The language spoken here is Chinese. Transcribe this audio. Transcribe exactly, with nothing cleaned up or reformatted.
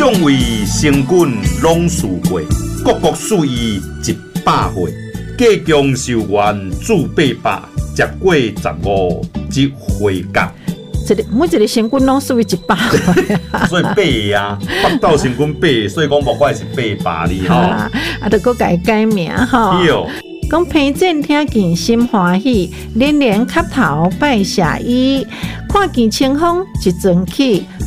众位成军拢事过，各国属意一百岁。计强寿元至八百，食过十五即回家。 一个每一个成军拢属于一百岁， 所以八啊，北斗成军八，所以讲莫怪是八百哩吼。 啊，得搁改改名吼。讲平正听见心欢喜，连连磕头拜谢伊，看见清风一阵起。